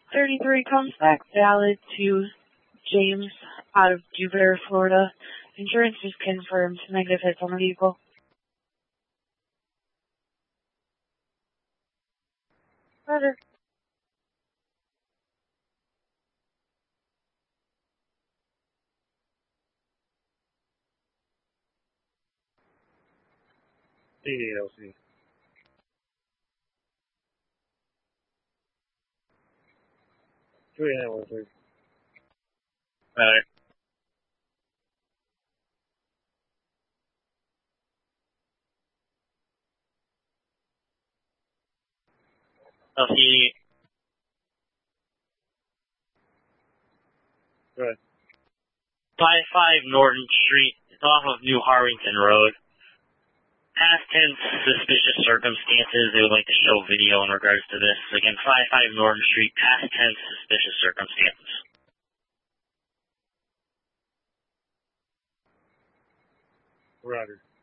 33 comes back valid to James out of Jupiter, Florida. Insurance is confirmed. Negative hits on the vehicle. Roger. DDLC. Please. Alright. LC. Go ahead. 55 Norton Street. It's off of New Harrington Road. Past tense suspicious circumstances. They would like to show video in regards to this. Again, 55 Norton Street. Past tense suspicious circumstances. Roger.